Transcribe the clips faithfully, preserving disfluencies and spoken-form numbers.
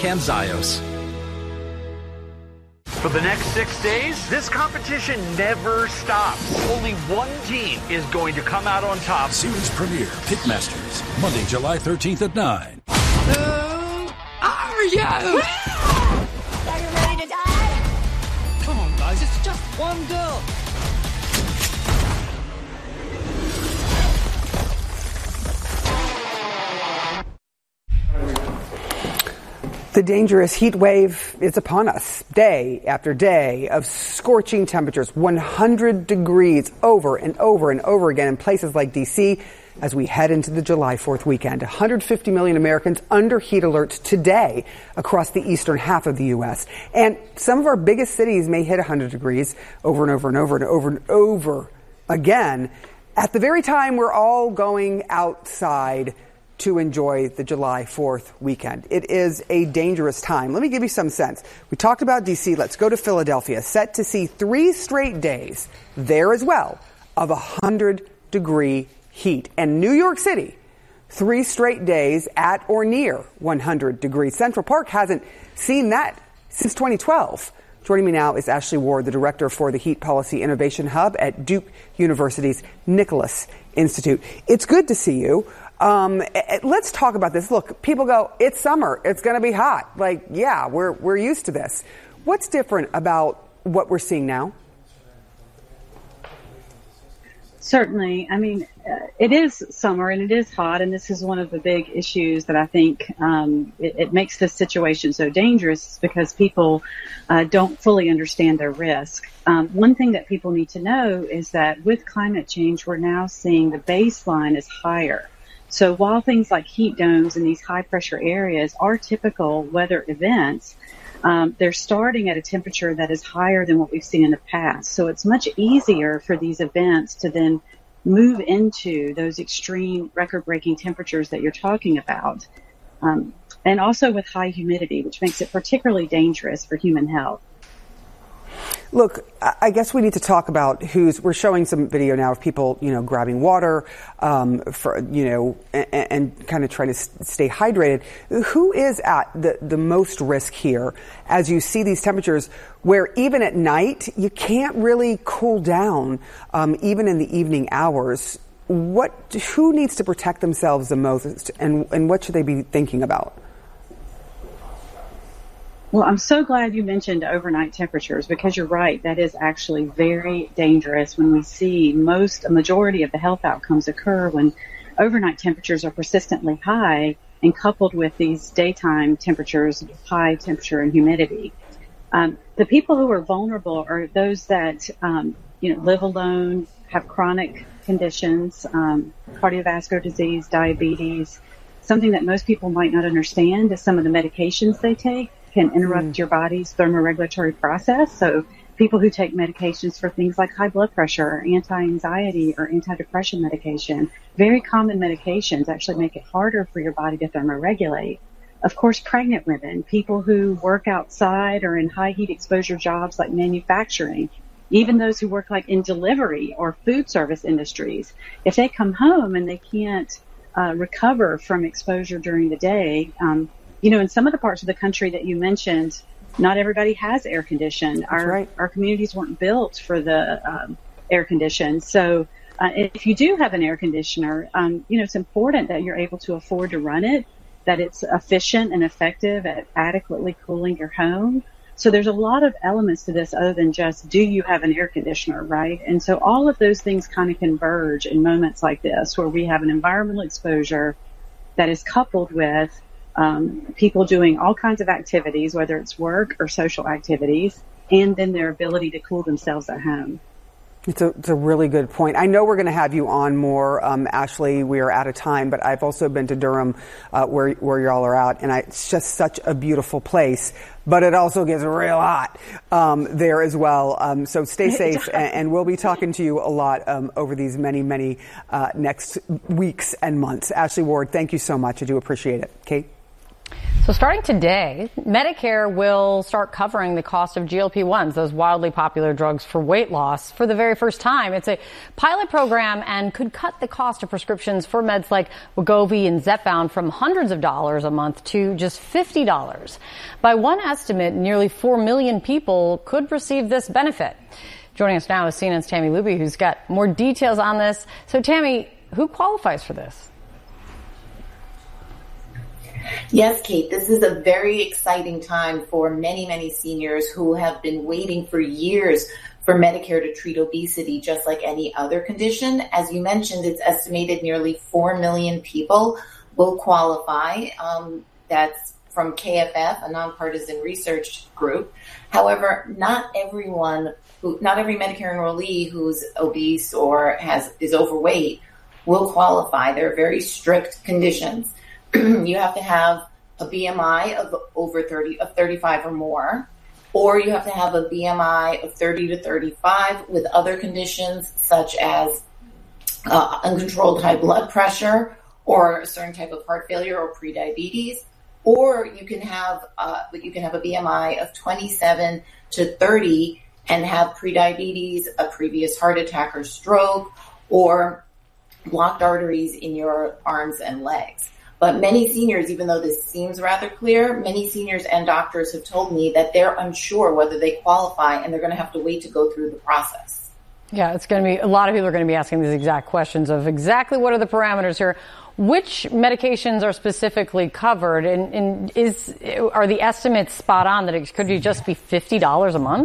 Narcan Zios. For the next six days, this competition never stops. Only one team is going to come out on top. Series premiere, Pitmasters, Monday, July thirteenth at nine. Who are you? Are you ready to die? Come on, guys, it's just one girl. The dangerous heat wave is upon us, day after day of scorching temperatures, one hundred degrees over and over and over again in places like D C as we head into the July fourth weekend. one hundred fifty million Americans under heat alerts today across the eastern half of the U S. And some of our biggest cities may hit one hundred degrees over and over and over and over and over again at the very time we're all going outside to enjoy the July fourth weekend. It is a dangerous time. Let me give you some sense. We talked about D C. Let's go to Philadelphia, set to see three straight days there as well of one hundred degree heat. And New York City, three straight days at or near one hundred degrees. Central Park hasn't seen that since twenty twelve. Joining me now is Ashley Ward, the director for the Heat Policy Innovation Hub at Duke University's Nicholas Institute. It's good to see you. Um, let's talk about this. Look, people go, it's summer. It's going to be hot. Like, yeah, we're we're used to this. What's different about what we're seeing now? Certainly. I mean, uh, it is summer and it is hot, and this is one of the big issues that I think um, it, it makes this situation so dangerous because people uh, don't fully understand their risk. Um, one thing that people need to know is that with climate change, we're now seeing the baseline is higher. So while things like heat domes in these high pressure areas are typical weather events, um, they're starting at a temperature that is higher than what we've seen in the past. So it's much easier for these events to then move into those extreme record breaking temperatures that you're talking about. Um, and also with high humidity, which makes it particularly dangerous for human health. Look, I guess we need to talk about who's, we're showing some video now of people, you know, grabbing water, um, for, you know, and, and kind of trying to stay hydrated. Who is at the, the most risk here as you see these temperatures where even at night you can't really cool down, um, even in the evening hours? What, who needs to protect themselves the most, and, and what should they be thinking about? Well, I'm so glad you mentioned overnight temperatures because you're right. That is actually very dangerous when we see most, a majority of the health outcomes occur when overnight temperatures are persistently high and coupled with these daytime temperatures, high temperature and humidity. Um, the people who are vulnerable are those that, um, you know, live alone, have chronic conditions, um, cardiovascular disease, diabetes. Something that most people might not understand is some of the medications they take can interrupt mm. your body's thermoregulatory process. So people who take medications for things like high blood pressure or anti-anxiety or antidepressant medication, very common medications actually make it harder for your body to thermoregulate. Of course, pregnant women, people who work outside or in high heat exposure jobs like manufacturing, even those who work like in delivery or food service industries, if they come home and they can't uh, recover from exposure during the day, um, you know, in some of the parts of the country that you mentioned, not everybody has air conditioned. Our right. our communities weren't built for the um, air conditioned. So uh, if you do have an air conditioner, um, you know, it's important that you're able to afford to run it, that it's efficient and effective at adequately cooling your home. So there's a lot of elements to this other than just, do you have an air conditioner, right? And so all of those things kind of converge in moments like this where we have an environmental exposure that is coupled with Um, people doing all kinds of activities, whether it's work or social activities, and then their ability to cool themselves at home. It's a, it's a really good point. I know we're going to have you on more, um, Ashley. We are out of time, but I've also been to Durham, uh, where where y'all are at, and I, it's just such a beautiful place. But it also gets real hot um, there as well. Um, so stay safe, and, and we'll be talking to you a lot um, over these many, many uh, next weeks and months. Ashley Ward, thank you so much. I do appreciate it. Kate? So starting today, Medicare will start covering the cost of G L P ones, those wildly popular drugs for weight loss, for the very first time. It's a pilot program and could cut the cost of prescriptions for meds like Wegovy and Zepbound from hundreds of dollars a month to just fifty dollars. By one estimate, nearly four million people could receive this benefit. Joining us now is C N N's Tammy Luby, who's got more details on this. So, Tammy, who qualifies for this? Yes, Kate, this is a very exciting time for many, many seniors who have been waiting for years for Medicare to treat obesity just like any other condition. As you mentioned, it's estimated nearly four million people will qualify. Um, that's from K F F, a nonpartisan research group. However, not everyone, who, not every Medicare enrollee who's obese or has is overweight will qualify. There are very strict conditions. You have to have a B M I of over thirty, of thirty-five or more, or you have to have a B M I of thirty to thirty-five with other conditions such as uh, uncontrolled high blood pressure or a certain type of heart failure or prediabetes, or you can have uh, you can have a B M I of twenty-seven to thirty and have prediabetes, a previous heart attack or stroke, or blocked arteries in your arms and legs. But many seniors, even though this seems rather clear, many seniors and doctors have told me that they're unsure whether they qualify and they're going to have to wait to go through the process. Yeah, it's going to be, a lot of people are going to be asking these exact questions of exactly what are the parameters here. Which medications are specifically covered, and, and is are the estimates spot on that it could just be fifty dollars a month?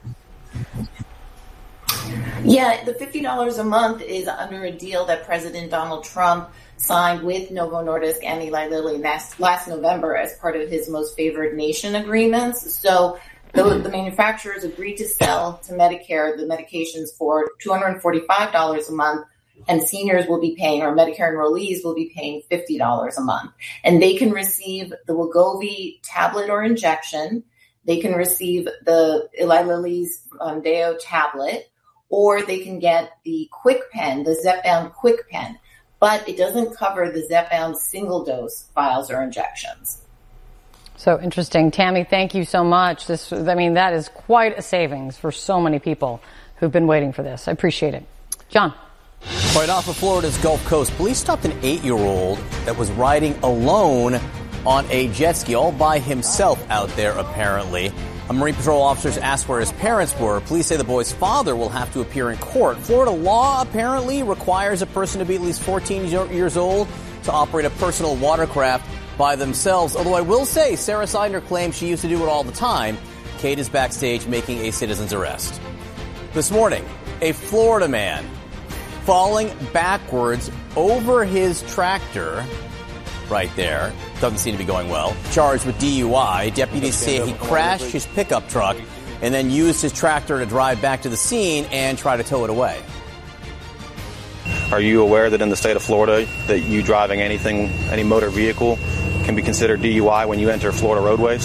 Yeah, the fifty dollars a month is under a deal that President Donald Trump signed with Novo Nordisk and Eli Lilly last, last November as part of his most favored nation agreements. So the, the manufacturers agreed to sell to Medicare the medications for two hundred forty-five dollars a month, and seniors will be paying, or Medicare enrollees will be paying fifty dollars a month. And they can receive the Wegovy tablet or injection. They can receive the Eli Lilly's um, Deo tablet, or they can get the Quick Pen, the Zepbound Quick Pen. But it doesn't cover the Zepbound single-dose vials or injections. So interesting. Tammy, thank you so much. This, I mean, that is quite a savings for so many people who've been waiting for this. I appreciate it. John. Right off of Florida's Gulf Coast, police stopped an eight-year-old that was riding alone on a jet ski, all by himself out there, apparently. A Marine Patrol officers asked where his parents were. Police say the boy's father will have to appear in court. Florida law apparently requires a person to be at least fourteen years old to operate a personal watercraft by themselves. Although I will say, Sarah Seidner claims she used to do it all the time. Kate is backstage making a citizen's arrest. This morning, a Florida man falling backwards over his tractor right there. Doesn't seem to be going well. Charged with D U I. Deputies say he crashed his pickup truck and then used his tractor to drive back to the scene and try to tow it away. Are you aware that in the state of Florida that you driving anything, any motor vehicle can be considered D U I when you enter Florida roadways?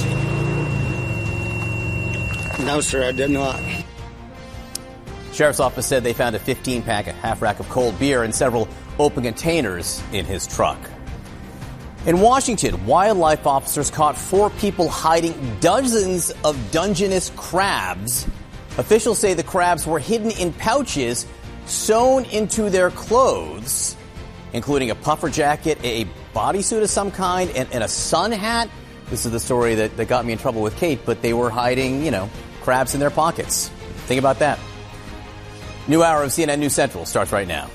No, sir, I did not. Sheriff's office said they found a fifteen pack, a half rack of cold beer, and several open containers in his truck. In Washington, wildlife officers caught four people hiding dozens of Dungeness crabs. Officials say the crabs were hidden in pouches sewn into their clothes, including a puffer jacket, a bodysuit of some kind, and, and a sun hat. This is the story that, that got me in trouble with Kate, but they were hiding, you know, crabs in their pockets. Think about that. New hour of C N N News Central starts right now.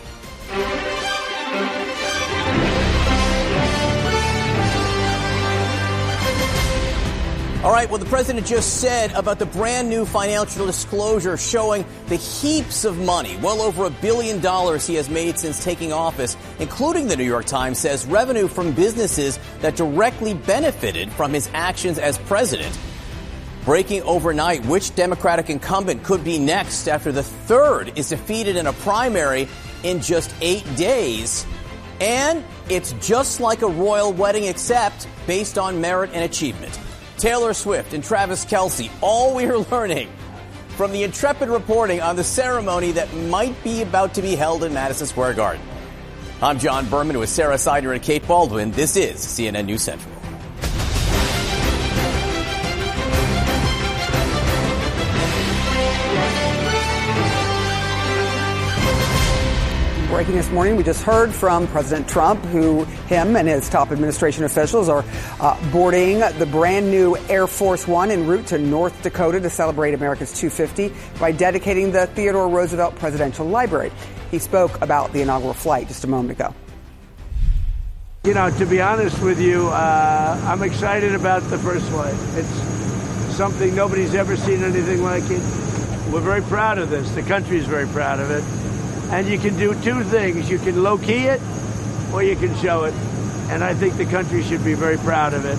All right, what the president just said about the brand new financial disclosure showing the heaps of money, well over a billion dollars he has made since taking office, including the New York Times says revenue from businesses that directly benefited from his actions as president. Breaking overnight, which Democratic incumbent could be next after the third is defeated in a primary in just eight days. And it's just like a royal wedding, except based on merit and achievement. Taylor Swift and Travis Kelce, all we are learning from the intrepid reporting on the ceremony that might be about to be held in Madison Square Garden. I'm John Berman with Sarah Seidner and Kate Baldwin. This is C N N News Central. Breaking this morning, we just heard from President Trump, who him and his top administration officials are uh, boarding the brand new Air Force One en route to North Dakota to celebrate America's two fifty by dedicating the Theodore Roosevelt Presidential Library. He spoke about the inaugural flight just a moment ago. You know, to be honest with you, uh, I'm excited about the first flight. It's something nobody's ever seen anything like it. We're very proud of this. The country is very proud of it. And you can do two things. You can low-key it or you can show it. And I think the country should be very proud of it.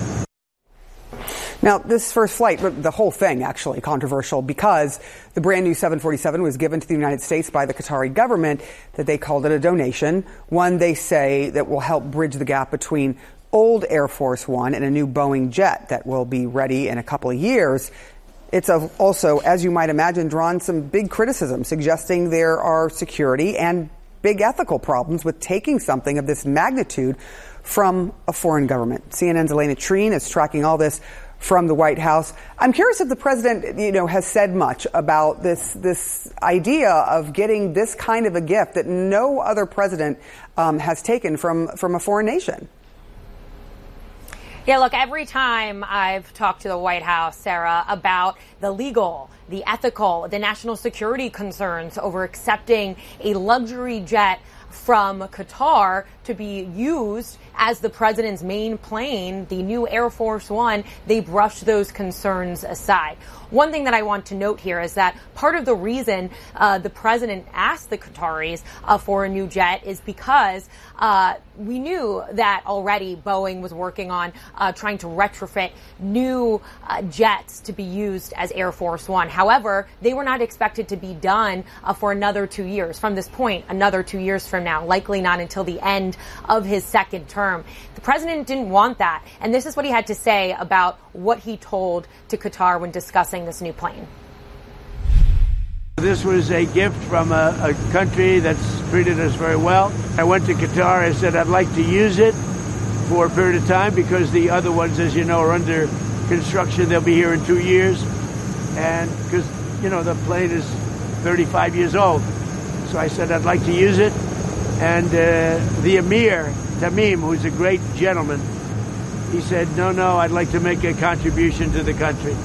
Now, this first flight, the whole thing actually controversial because the brand new seven forty-seven was given to the United States by the Qatari government, that they called it a donation, one they say that will help bridge the gap between old Air Force One and a new Boeing jet that will be ready in a couple of years. It's also, as you might imagine, drawn some big criticism, suggesting there are security and big ethical problems with taking something of this magnitude from a foreign government. C N N's Elena Treen is tracking all this from the White House. I'm curious if the president, you know, has said much about this this idea of getting this kind of a gift that no other president um, has taken from from a foreign nation. Yeah, look, every time I've talked to the White House, Sarah, about the legal, the ethical, the national security concerns over accepting a luxury jet from Qatar to be used as the president's main plane, the new Air Force One, they brushed those concerns aside. One thing that I want to note here is that part of the reason uh, the president asked the Qataris uh, for a new jet is because uh, we knew that already Boeing was working on uh, trying to retrofit new uh, jets to be used as Air Force One. However, they were not expected to be done uh, for another two years. From this point, another two years from now, likely not until the end of his second term. The president didn't want that. And this is what he had to say about what he told to Qatar when discussing this new plane. This was a gift from a, a country that's treated us very well. I went to Qatar. I said I'd like to use it for a period of time because the other ones, as you know, are under construction. They'll be here in two years. And because, you know, the plane is thirty-five years old. So I said I'd like to use it. And uh, the Emir, Tamim, who's a great gentleman, he said, no, no, I'd like to make a contribution to the country.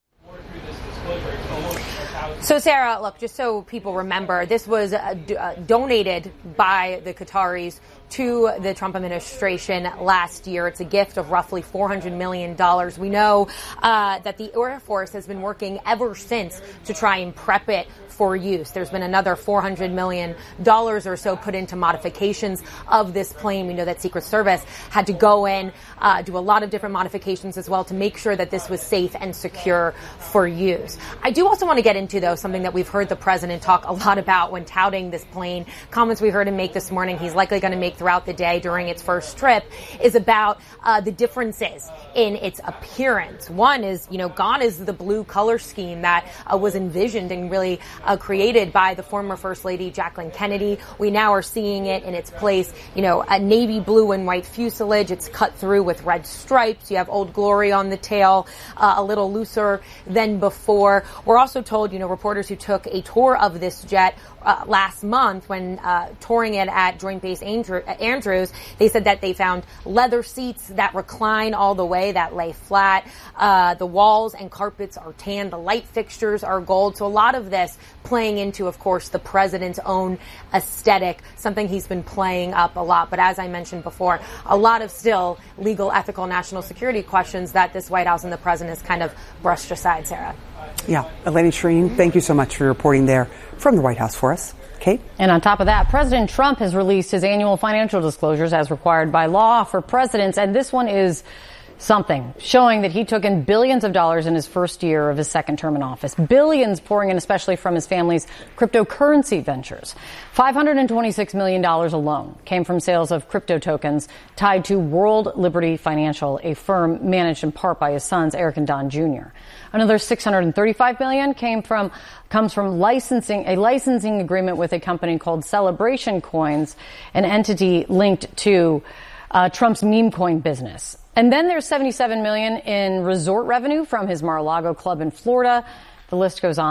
So, Sarah, look, just so people remember, this was uh, d- uh, donated by the Qataris to the Trump administration last year. It's a gift of roughly four hundred million dollars. We know uh, that the Air Force has been working ever since to try and prep it for use. There's been another four hundred million dollars or so put into modifications of this plane. We know that Secret Service had to go in, uh, do a lot of different modifications as well to make sure that this was safe and secure for use. I do also want to get into, though, something that we've heard the president talk a lot about when touting this plane. Comments we heard him make this morning, he's likely going to make throughout the day during its first trip, is about uh, the differences in its appearance. One is, you know, gone is the blue color scheme that uh, was envisioned and really Uh, created by the former First Lady Jacqueline Kennedy. We now are seeing it in its place, you know, a navy blue and white fuselage. It's cut through with red stripes. You have Old Glory on the tail, uh, a little looser than before. We're also told, you know, reporters who took a tour of this jet uh, last month when uh, touring it at Joint Base Andrew- Andrews, they said that they found leather seats that recline all the way, that lay flat. Uh, the walls and carpets are tan. The light fixtures are gold. So a lot of this playing into, of course, the president's own aesthetic, something he's been playing up a lot. But as I mentioned before, a lot of still legal, ethical, national security questions that this White House and the president has kind of brushed aside, Sarah. Yeah. Elena Treen, thank you so much for reporting there from the White House for us. Kate? And on top of that, President Trump has released his annual financial disclosures as required by law for presidents. And this one is something, showing that he took in billions of dollars in his first year of his second term in office. Billions pouring in, especially from his family's cryptocurrency ventures. five hundred twenty-six million dollars alone came from sales of crypto tokens tied to World Liberty Financial, a firm managed in part by his sons, Eric and Don Junior Another six hundred thirty-five million dollars came from comes from licensing a licensing agreement with a company called Celebration Coins, an entity linked to uh, Trump's meme coin business. And then there's seventy-seven million dollars in resort revenue from his Mar-a-Lago club in Florida. The list goes on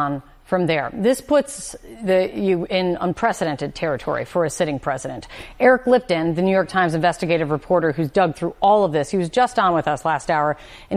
from there. This puts the, you in unprecedented territory for a sitting president. Eric Lipton, the New York Times investigative reporter who's dug through all of this, he was just on with us last hour.